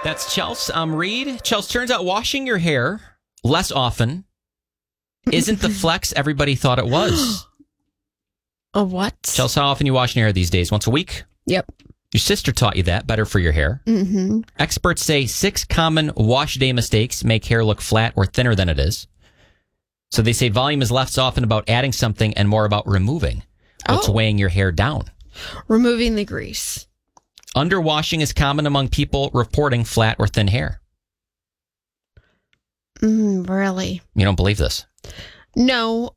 That's Chelsea. I'm Reed. Chelsea, turns out washing your hair less often isn't the flex everybody thought it was. A what? Chelsea, how often you washing your hair these days? Once a week? Yep. Your sister taught you that. Better for your hair. Mm-hmm. Experts say 6 common wash day mistakes make hair look flat or thinner than it is. So they say volume is less often about adding something and more about removing what's weighing your hair down. Removing the grease. Underwashing is common among people reporting flat or thin hair. Really? You don't believe this? No.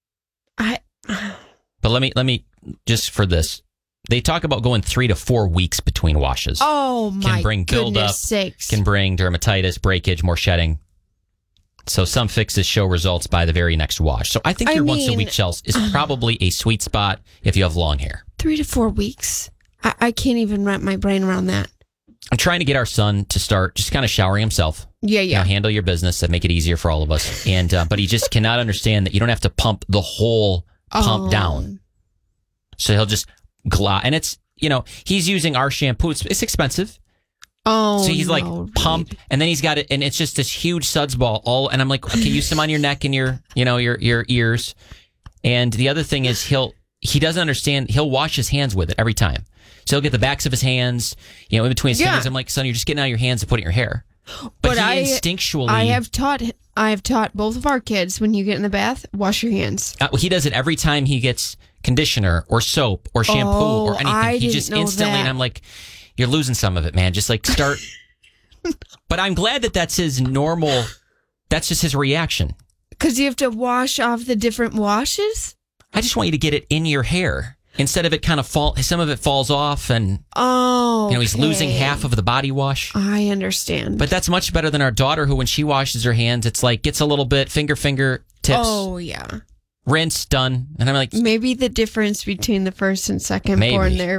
But let me just for this. They talk about going 3 to 4 weeks between washes. Oh my Can bring buildup, sakes. can bring dermatitis, breakage, more shedding. So some fixes show results by the very next wash. So I think your once a week, Chelsea, is probably a sweet spot if you have long hair. 3 to 4 weeks. I can't even wrap my brain around that. I'm trying to get our son to start just kind of showering himself. Yeah. You know, handle your business and make it easier for all of us. And but he just cannot understand that you don't have to pump the whole pump down. So he'll just and it's, you know, he's using our shampoo. It's expensive. Oh, so he's like pump, and then he's got it, and it's just this huge suds ball. And I'm like, okay, use some on your neck and your ears. And the other thing is he doesn't understand. He'll wash his hands with it every time. So he'll get the backs of his hands, you know, in between his fingers. I'm like, son, you're just getting out your hands and putting it in your hair. But he instinctually, I have taught both of our kids, when you get in the bath, wash your hands. He does it every time he gets conditioner or soap or shampoo or anything. He just instantly, and I'm like, you're losing some of it, man. Just like start. But I'm glad that that's his normal. That's just his reaction. Because you have to wash off the different washes? I just want you to get it in your hair instead of it kind of some of it falls off and he's losing half of the body wash. I understand. But that's much better than our daughter, who when she washes her hands, it's like gets a little bit finger tips. Oh yeah. Rinse, done. And I'm like, maybe the difference between the first and second born there